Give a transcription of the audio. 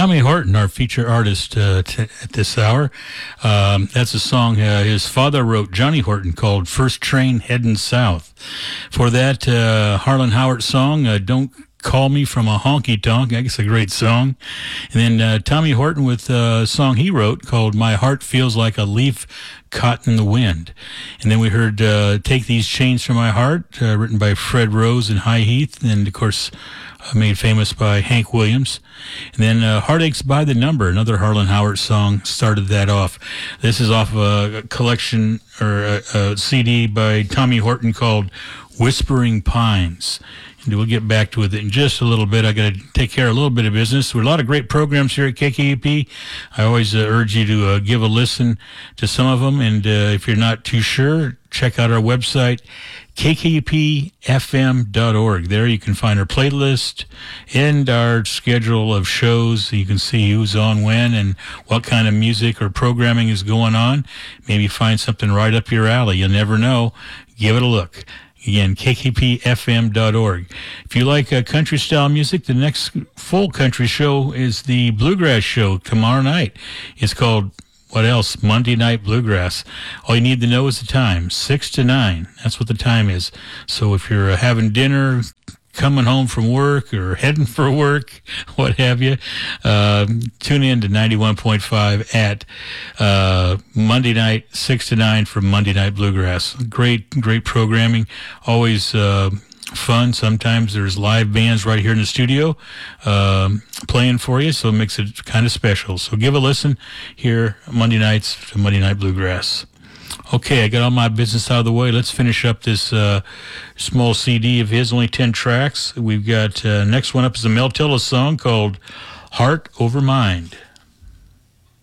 Tommy Horton, our feature artist at this hour. That's a song his father wrote, Johnny Horton, called First Train Heading South. For that, Harlan Howard song, Don't Call Me From a Honky Tonk. I guess a great song. And then Tommy Horton with a song he wrote called My Heart Feels Like a Leaf Caught in the Wind. And then we heard Take These Chains From My Heart, written by Fred Rose and High Heath, and of course made famous by Hank Williams. And then Heartaches by the Number, another Harlan Howard song, started that off. This is off of a collection or a CD by Tommy Horton called Whispering Pines. And we'll get back to it in just a little bit. I got to take care of a little bit of business. There are a lot of great programs here at KKUP. I always urge you to give a listen to some of them. And if you're not too sure, check out our website, kkupfm.org. There you can find our playlist and our schedule of shows. You can see who's on when and what kind of music or programming is going on. Maybe find something right up your alley. You'll never know. Give it a look. Again, kkupfm.org. If you like country-style music, the next full country show is the Bluegrass Show tomorrow night. It's called, what else? Monday Night Bluegrass. All you need to know is the time, 6 to 9. That's what the time is. So if you're having dinner, coming home from work or heading for work, what have you, tune in to 91.5 at Monday night, 6 to 9 from Monday Night Bluegrass. Great programming, always fun. Sometimes there's live bands right here in the studio playing for you, so it makes it kind of special. So give a listen here Monday nights to Monday Night Bluegrass. Okay, I got all my business out of the way. Let's finish up this small CD of his, only 10 tracks. We've got next one up is a Mel Tillis song called Heart Over Mind.